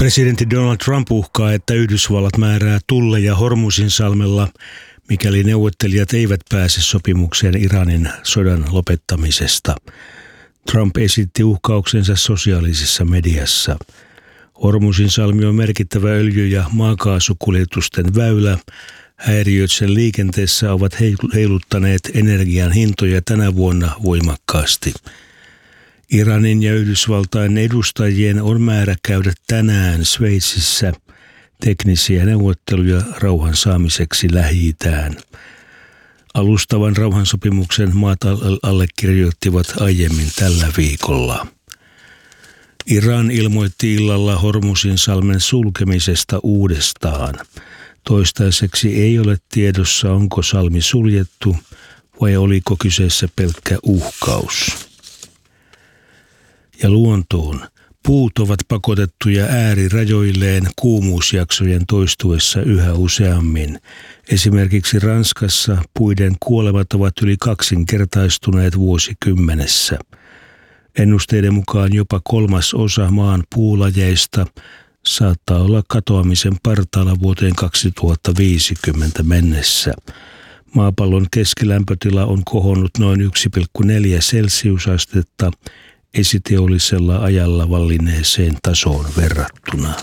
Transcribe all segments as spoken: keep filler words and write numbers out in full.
Presidentti Donald Trump uhkaa, että Yhdysvallat määrää tulleja Hormuzinsalmella, mikäli neuvottelijat eivät pääse sopimukseen Iranin sodan lopettamisesta. Trump esitti uhkauksensa sosiaalisessa mediassa. Hormuzinsalmi on merkittävä öljy- ja maakaasukuljetusten väylä. Häiriöt sen liikenteessä ovat heiluttaneet energian hintoja tänä vuonna voimakkaasti. Iranin ja Yhdysvaltain edustajien on määrä käydä tänään Sveitsissä teknisiä neuvotteluja rauhan saamiseksi Lähi-Itään. Alustavan rauhansopimuksen maat allekirjoittivat aiemmin tällä viikolla. Iran ilmoitti illalla Hormuzinsalmen sulkemisesta uudestaan. Toistaiseksi ei ole tiedossa, onko salmi suljettu vai oliko kyseessä pelkkä uhkaus. Ja luontoon. Puut ovat pakotettuja äärirajoilleen kuumuusjaksojen toistuessa yhä useammin. Esimerkiksi Ranskassa puiden kuolemat ovat yli kaksinkertaistuneet vuosikymmenessä. Ennusteiden mukaan jopa kolmas osa maan puulajeista saattaa olla katoamisen partaalla vuoteen kaksituhattaviisikymmentä mennessä. Maapallon keskilämpötila on kohonnut noin yksi pilkku neljä celsiusastetta esiteollisella ajalla vallinneeseen tasoon verrattuna.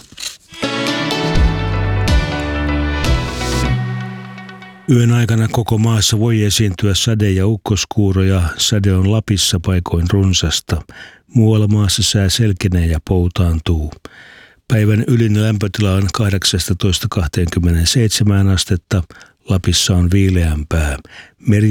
Yön aikana koko maassa voi esiintyä sade- ja ukkoskuuroja. Sade on Lapissa paikoin runsasta. Muualla maassa sää selkenee ja poutaantuu. Päivän ylin lämpötila on kahdeksastatoista kaksikymmentäseitsemän astetta. Lapissa on viileämpää. Meri